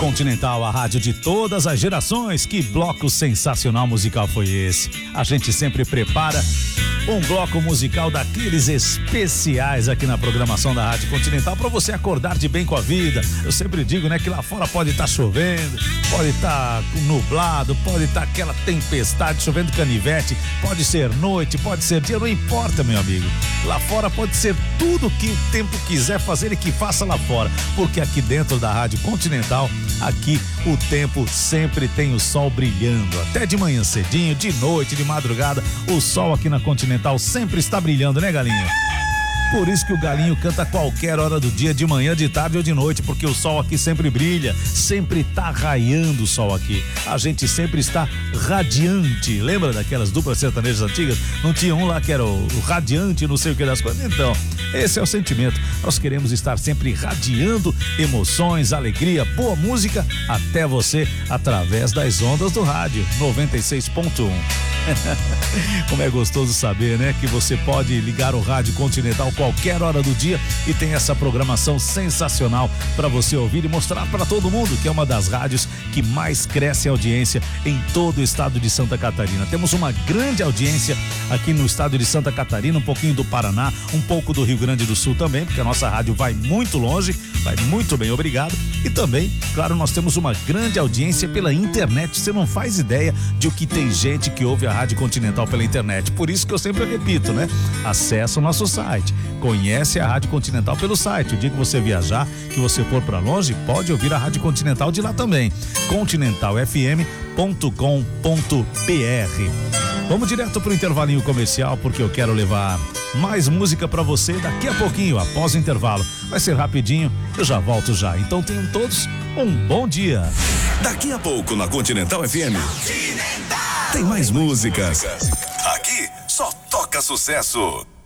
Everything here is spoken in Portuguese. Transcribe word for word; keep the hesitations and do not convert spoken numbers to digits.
Continental, a rádio de todas as gerações. Que bloco sensacional musical foi esse? A gente sempre prepara um bloco musical daqueles especiais aqui na programação da Rádio Continental para você acordar de bem com a vida. Eu sempre digo, né, que lá fora pode estar tá chovendo, pode estar tá nublado, pode estar tá aquela tempestade, chovendo canivete, pode ser noite, pode ser dia, não importa, meu amigo. Lá fora pode ser tudo que o tempo quiser fazer e que faça lá fora, porque aqui dentro da Rádio Continental, aqui o tempo sempre tem o sol brilhando, até de manhã cedinho, de noite, de madrugada, o sol aqui na Continental sempre está brilhando, né, galinha? Por isso que o galinho canta a qualquer hora do dia, de manhã, de tarde ou de noite, porque o sol aqui sempre brilha, sempre tá raiando o sol aqui. A gente sempre está radiante. Lembra daquelas duplas sertanejas antigas? Não tinha um lá que era o, o radiante, não sei o que das coisas? Então, esse é o sentimento. Nós queremos estar sempre radiando emoções, alegria, boa música até você através das ondas do rádio noventa e seis ponto um. Como é gostoso saber, né, que você pode ligar o Rádio Continental qualquer hora do dia e tem essa programação sensacional para você ouvir e mostrar para todo mundo que é uma das rádios que mais cresce a audiência em todo o estado de Santa Catarina. Temos uma grande audiência aqui no estado de Santa Catarina, um pouquinho do Paraná, um pouco do Rio Grande do Sul também, porque a nossa rádio vai muito longe, vai muito bem, obrigado. E também, claro, nós temos uma grande audiência pela internet. Você não faz ideia de o que tem gente que ouve a Rádio Continental pela internet. Por isso que eu sempre repito, né? Acesse o nosso site, conhece a Rádio Continental pelo site. O dia que você viajar, que você for para longe, pode ouvir a Rádio Continental de lá também. continental f m ponto com ponto b r. Vamos direto pro intervalinho comercial, porque eu quero levar mais música para você daqui a pouquinho, após o intervalo. Vai ser rapidinho, eu já volto já. Então tenham todos um bom dia. Daqui a pouco na Continental F M tem mais músicas. Aqui só toca sucesso.